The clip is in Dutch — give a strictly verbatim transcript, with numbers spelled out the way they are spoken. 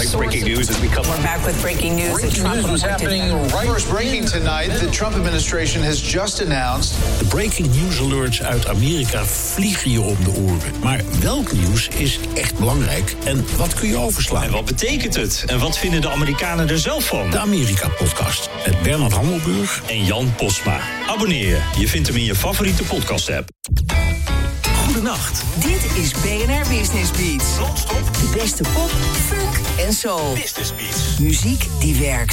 Like breaking news has become... We're back with breaking news. Breaking news was happening right... First breaking tonight, the Trump administration has just announced... De breaking news alerts uit Amerika vliegen je om de oren. Maar welk nieuws is echt belangrijk en wat kun je overslaan? En wat betekent het? En wat vinden de Amerikanen er zelf van? De Amerika-podcast met Bernard Hammelburg en Jan Postma. Abonneer je. Je vindt hem in je favoriete podcast-app. Goedenacht. Dit is B N R Business Beats. Non-stop. De beste pop, funk en soul. Business Beats. Muziek die werkt.